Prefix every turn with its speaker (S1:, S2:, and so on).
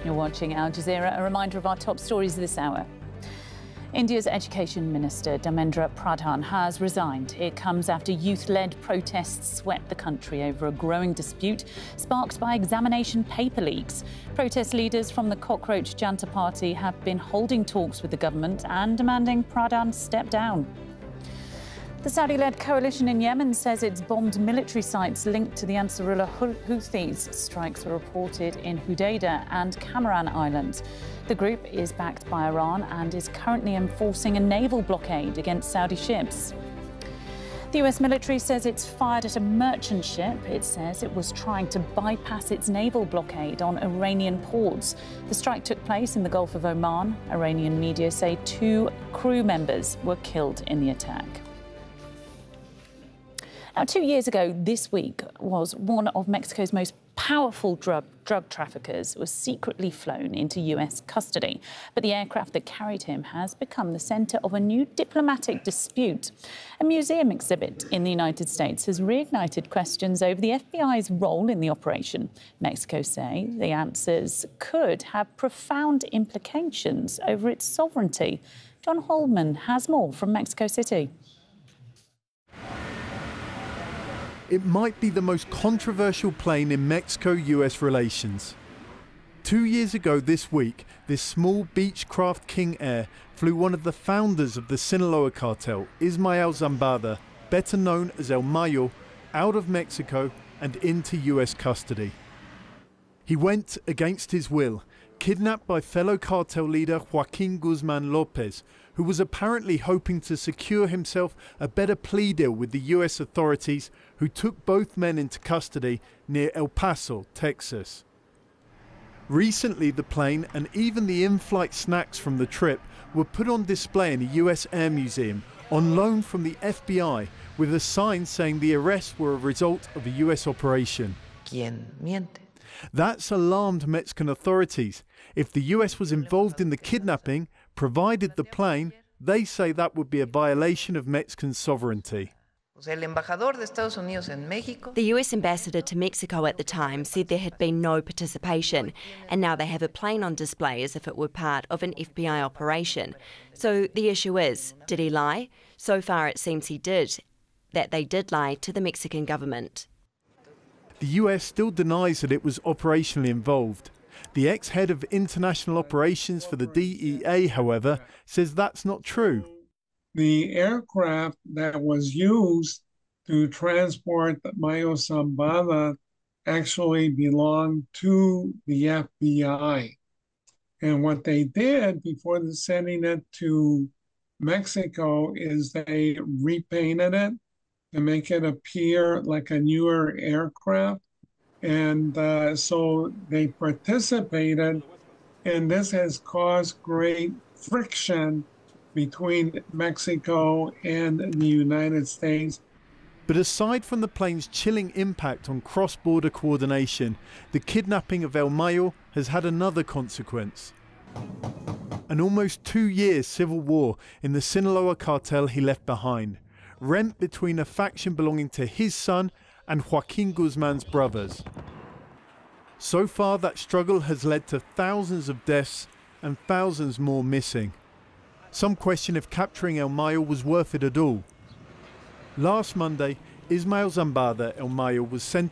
S1: You're watching Al Jazeera. A reminder of our top stories this hour. India's Education Minister Dharmendra Pradhan has resigned. It comes after youth-led protests swept the country over a growing dispute sparked by examination paper leaks. Protest leaders from the Cockroach Janta Party have been holding talks with the government and demanding Pradhan step down. The Saudi-led coalition in Yemen says it's bombed military sites linked to the Ansarullah Houthis. Strikes were reported in Hudaydah and Cameron Islands. The group is backed by Iran and is currently enforcing a naval blockade against Saudi ships. The US military says it's fired at a merchant ship. It says it was trying to bypass its naval blockade on Iranian ports. The strike took place in the Gulf of Oman. Iranian media say 2 crew members were killed in the attack. Now, 2 years ago this week was one of Mexico's most powerful drug traffickers was secretly flown into US custody. But the aircraft that carried him has become the centre of a new diplomatic dispute. A museum exhibit in the United States has reignited questions over the FBI's role in the operation. Mexico say the answers could have profound implications over its sovereignty. John Holman has more from Mexico City.
S2: It might be the most controversial plane in Mexico-US relations. 2 years ago this week, this small Beechcraft King Air flew one of the founders of the Sinaloa cartel, Ismael Zambada, better known as El Mayo, out of Mexico and into US custody. He went against his will, kidnapped by fellow cartel leader Joaquin Guzman Lopez, who was apparently hoping to secure himself a better plea deal with the US authorities, who took both men into custody near El Paso, Texas. Recently, the plane and even the in-flight snacks from the trip were put on display in a US Air Museum on loan from the FBI, with a sign saying the arrests were a result of a US operation.
S3: ¿Quién miente?
S2: That's alarmed Mexican authorities. If the US was involved in the kidnapping, provided the plane, they say that would be a violation of Mexican sovereignty.
S4: The US ambassador to Mexico at the time said there had been no participation, and now they have a plane on display as if it were part of an FBI operation. So the issue is, did he lie? So far it seems he did, that they did lie to the Mexican government.
S2: The US still denies that it was operationally involved. The ex-head of international operations for the DEA, however, says that's not true.
S5: The aircraft that was used to transport Mayo Zambada actually belonged to the FBI. And what they did before sending it to Mexico is they repainted it to make it appear like a newer aircraft. And so they participated, and this has caused great friction between Mexico and the United States.
S2: But aside from the plane's chilling impact on cross-border coordination, the kidnapping of El Mayo has had another consequence. An almost 2-year civil war in the Sinaloa cartel he left behind, rent between a faction belonging to his son and Joaquin Guzman's brothers. So far, that struggle has led to thousands of deaths and thousands more missing. Some question if capturing El Mayo was worth it at all. Last Monday, Ismael Zambada El Mayo was sentenced